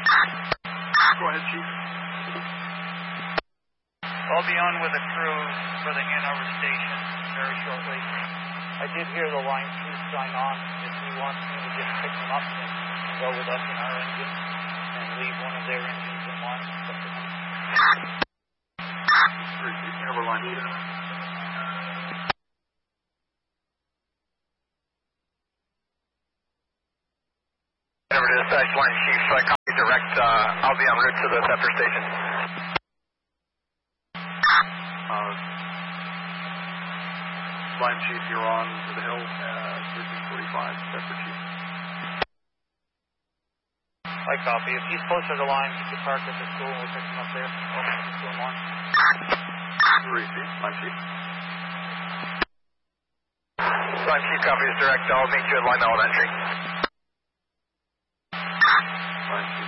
Go ahead, Chief. I'll be on with a crew for the Hanover station very shortly. I did hear the line chief sign on if he wants me to just pick them up and go with us in our engine and leave one of their engines in line. Hanover line chief. Hanover dispatch line chief, copy direct. I'll be en route to the Pepper station. Line chief, you're on to the hill, 1345, Pepper chief. I copy. If he's closer to the line, he can park at the school and we'll pick him up there. School line. Receive, line chief. Line chief, copy is direct. I'll meet you at Lime Elementary. Line chief.